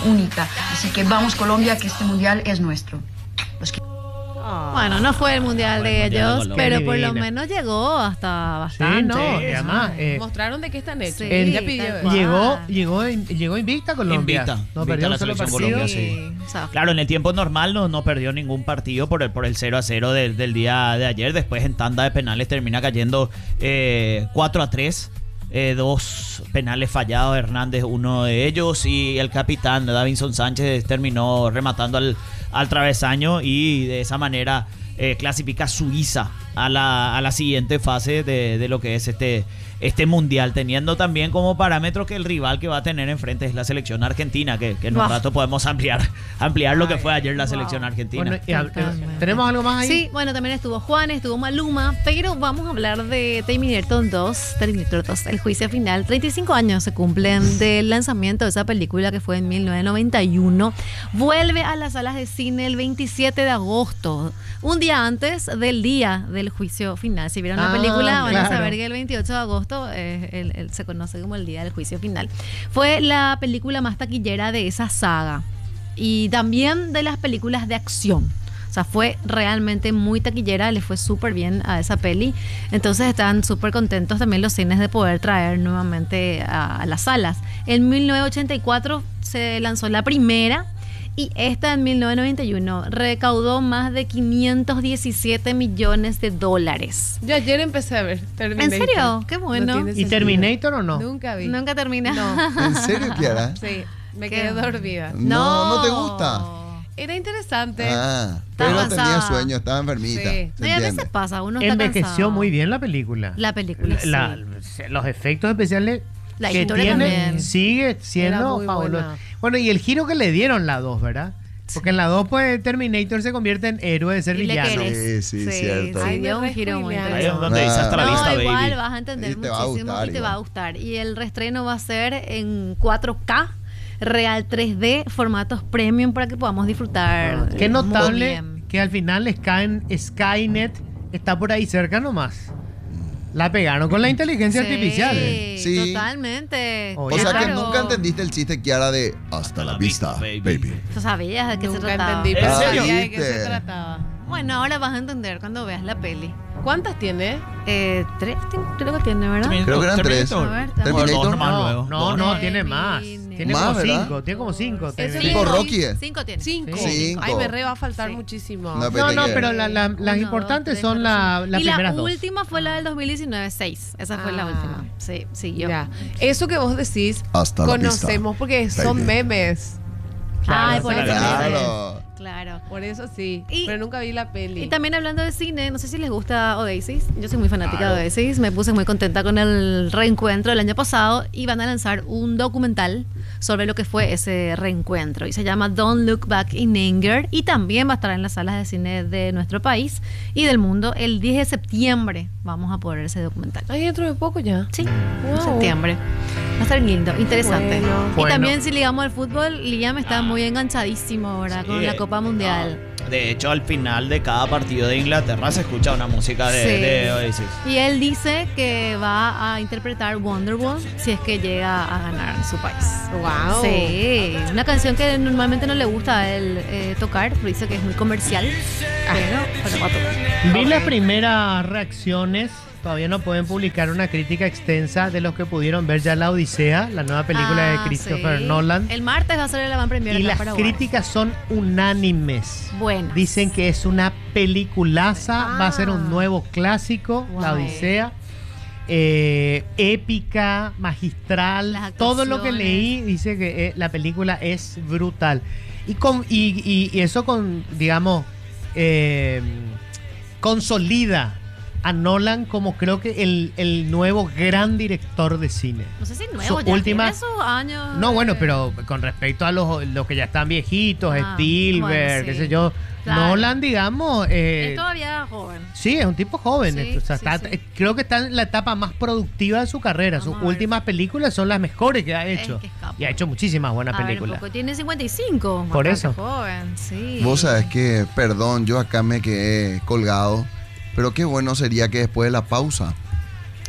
única. Así que vamos Colombia, que este mundial es nuestro. Los que... Bueno, no fue el mundial de ellos, pero por lo divina. menos llegó hasta bastante. Sí, no, y además Mostraron de qué están hechos. Sí, Ella pidió tal eso. cual. llegó invicta Colombia. Invicta. No Invicta perdió la un solo selección partido. Colombia, sí. O sea, Claro, en el tiempo normal no perdió ningún partido por el 0-0 del día de ayer. Después en tanda de penales termina cayendo 4-3. 2 penales fallados, Hernández uno de ellos, y el capitán Davinson Sánchez terminó rematando al travesaño, y de esa manera clasifica Suiza a la siguiente fase de lo que es este mundial, teniendo también como parámetro que el rival que va a tener enfrente es la selección argentina, que en un rato podemos ampliar lo que fue ayer la selección argentina. Bueno, ¿tenemos algo más ahí? sí, bueno, también estuvo Juan, estuvo Maluma, pero vamos a hablar de Terminator 2, el juicio final. 35 años se cumplen del lanzamiento de esa película, que fue en 1991. Vuelve a las salas de cine el 27 de agosto, un día antes del día del juicio final. Si vieron la película van a saber que el 28 de agosto se conoce como el día del juicio final. Fue la película más taquillera de esa saga y también de las películas de acción. O sea, fue realmente muy taquillera, le fue súper bien a esa peli. Entonces están súper contentos también los cines de poder traer nuevamente a las salas. En 1984 se lanzó la primera, y esta en 1991 recaudó más de 517 millones de dólares. Yo ayer empecé a ver Terminator. ¿En serio? Qué bueno. No tiene ¿Y sentido. Terminator o no? Nunca vi. Nunca termina. No. ¿En serio, Kiara? Sí, me ¿Qué? quedé dormida. No te gusta. Era interesante. Pero avanzada. tenía sueño, estaba enfermita. Sí. ¿Se No, y a entiende? veces pasa, uno está Envejeció cansado. muy bien la película. La película, Los efectos especiales La que historia tiene también. sigue Era siendo muy fabuloso. buena. Bueno, y el giro que le dieron la 2, ¿verdad? Porque en la 2 pues Terminator se convierte en héroe de ser Y le villano. querés. Sí, cierto. Sí, Ay, dio me un giro muy respoilearon. Ahí es interesante. donde dice hasta la No, vista, igual baby. vas a entender Y te va a muchísimo gustar y te va a igual. gustar. Y el reestreno va a ser en 4K, Real 3D, formatos premium, para que podamos disfrutar. Qué muy notable bien. que al final Skynet está por ahí cerca nomás. La pegaron con la inteligencia artificial. Sí. Totalmente. Oye, O sea que Claro. nunca entendiste el chiste, Kiara, de hasta la vista, baby. ¿Tú sabías de qué se Nunca trataba? entendí, pero ¿En serio? sabía de qué se ¿Viste? trataba. Bueno, ahora vas a entender cuando veas la peli. ¿Cuántas tiene? 3 creo que tiene, ¿verdad? Creo que eran tres. A ver, Terminator. No, tiene más. Tiene Más, como ¿verdad? 5. Tiene como 5. Eso Tipo Rocky. 5 tiene. 5. Cinco. Ay, me re va a faltar Sí. muchísimo. No, No, que- pero las Uno, importantes dos, son tres, las y primeras la dos. última fue la del 2019, 6. Esa fue la Ah. última. Sí, siguió. Ya. Eso que vos decís, Hasta la conocemos vista, porque son baby. memes. Ay, por eso. Claro. Claro. Por eso sí. Y- pero nunca vi la peli. Y también hablando de cine, no sé si les gusta Oasis. Yo soy muy fanática de Oasis. Me puse muy contenta con el reencuentro del año pasado y van a lanzar un documental sobre lo que fue ese reencuentro. Y se llama Don't Look Back in Anger. Y también va a estar en las salas de cine de nuestro país y del mundo. El 10 de septiembre vamos a poder ver ese documental. Ay, dentro de poco ya. Sí, en Wow. septiembre. Va a estar lindo, interesante. Bueno. Y Bueno. también si ligamos al fútbol, Liam está muy enganchadísimo ahora con la Copa Mundial. De hecho, al final de cada partido de Inglaterra se escucha una música de Oasis. Y él dice que va a interpretar Wonderwall si es que llega a ganar en su país. Wow. Sí, una canción que normalmente no le gusta a él tocar, pero dice que es muy comercial. Pero va a tocar. Vi las primeras reacciones. Todavía no pueden publicar una crítica extensa de los que pudieron ver ya La Odisea, la nueva película de Christopher sí. Nolan. El martes va a ser el avant premier Y acá las en Paraguay. críticas son unánimes. Buenas. Dicen que es una peliculaza, va a ser un nuevo clásico, La Guay. Odisea. Épica, magistral. Las Todo lo que actuaciones. leí dice que la película es brutal. Y eso digamos, consolida a Nolan como creo que el nuevo gran director de cine. No sé si nuevo, Su ya última- tiene sus años. No, bueno, pero con respecto a los que ya están viejitos, Ah, Spielberg, bueno, qué sí. sé yo, Claro. Nolan, digamos, Es todavía joven. sí, es un tipo joven. Sí, o sea, sí, está- sí. creo que está en la etapa más productiva de su carrera. Sus Vamos a ver. últimas películas son las mejores que ha Es hecho. que es capo. Y ha hecho muchísimas buenas A ver, un películas. poco. Tiene 55. Por bastante eso. joven, sí. Vos sabés que, perdón, yo acá me quedé colgado, pero qué bueno sería que después de la pausa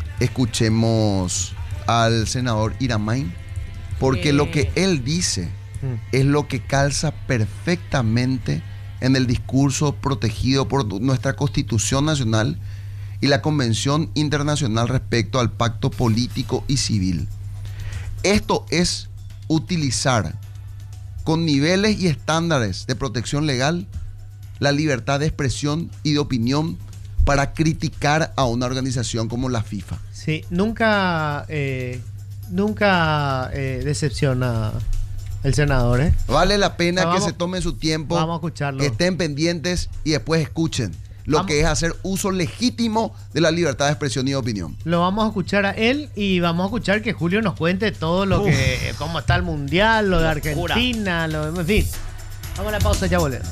escuchemos al senador Iramain, porque Sí. lo que él dice es lo que calza perfectamente en el discurso protegido por nuestra Constitución Nacional y la Convención Internacional respecto al pacto político y civil. Esto es utilizar con niveles y estándares de protección legal la libertad de expresión y de opinión para criticar a una organización como la FIFA. Sí, nunca decepciona el senador, ¿eh? Vale la pena Vamos- que se tomen su tiempo, vamos a escucharlo. que estén pendientes y después escuchen lo que es hacer uso legítimo de la libertad de expresión y de opinión. Lo vamos a escuchar a él y vamos a escuchar que Julio nos cuente todo lo que, cómo está el mundial, lo de Locura. Argentina, en fin. Vamos a la pausa, ya volvemos.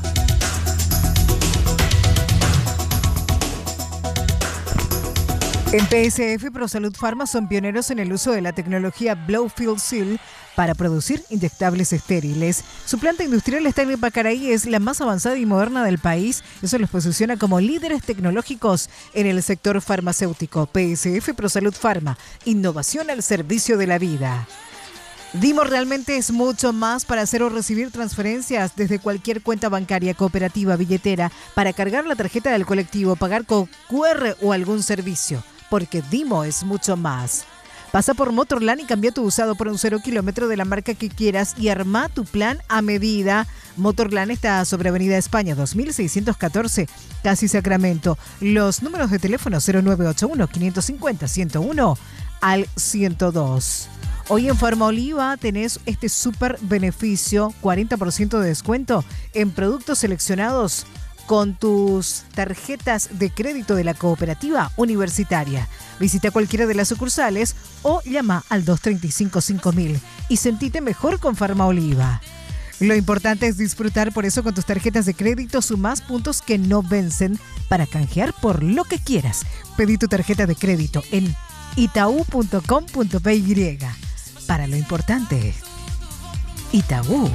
En PSF ProSalud Pharma son pioneros en el uso de la tecnología Blow-Fill Seal para producir inyectables estériles. Su planta industrial está en Ipacaraí, es la más avanzada y moderna del país. Eso los posiciona como líderes tecnológicos en el sector farmacéutico. PSF ProSalud Pharma, innovación al servicio de la vida. Dimo realmente es mucho más para hacer o recibir transferencias desde cualquier cuenta bancaria, cooperativa, billetera, para cargar la tarjeta del colectivo, pagar con QR o algún servicio. Porque Dimo es mucho más. Pasa por Motorland y cambia tu usado por un 0 kilómetro de la marca que quieras y arma tu plan a medida. Motorland está sobre Avenida España 2614, casi Sacramento. Los números de teléfono 0981-550-101 al 102. Hoy en Farma Oliva tenés este súper beneficio, 40% de descuento en productos seleccionados con tus tarjetas de crédito de la cooperativa universitaria. Visita cualquiera de las sucursales o llama al 235-5000 y sentite mejor con Farma Oliva. Lo importante es disfrutar, por eso con tus tarjetas de crédito sumás puntos que no vencen para canjear por lo que quieras. Pedí tu tarjeta de crédito en itaú.com.py. Para lo importante, Itaú.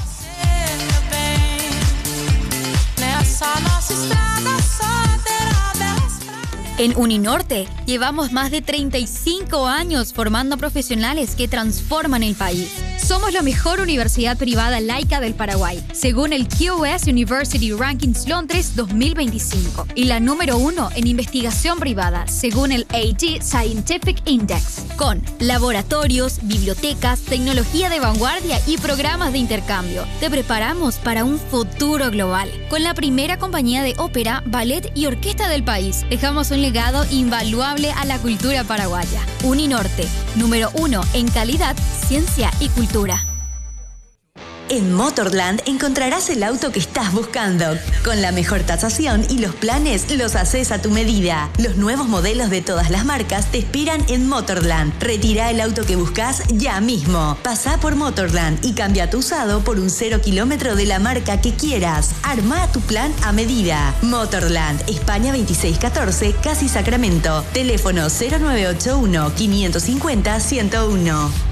En Uninorte llevamos más de 35 años formando profesionales que transforman el país. Somos la mejor universidad privada laica del Paraguay, según el QS University Rankings Londres 2025, y la número 1 en investigación privada, según el AG Scientific Index, con laboratorios, bibliotecas, tecnología de vanguardia y programas de intercambio. Te preparamos para un futuro global. Con la primera compañía de ópera, ballet y orquesta del país, dejamos un legado invaluable a la cultura paraguaya. Uninorte, número 1 en calidad, ciencia y cultura. En Motorland encontrarás el auto que estás buscando. Con la mejor tasación y los planes los haces a tu medida. Los nuevos modelos de todas las marcas te esperan en Motorland. Retira el auto que buscas ya mismo. Pasá por Motorland y cambia tu usado por un 0 kilómetro de la marca que quieras. Armá tu plan a medida. Motorland, España 2614, casi Sacramento. Teléfono 0981 550 101.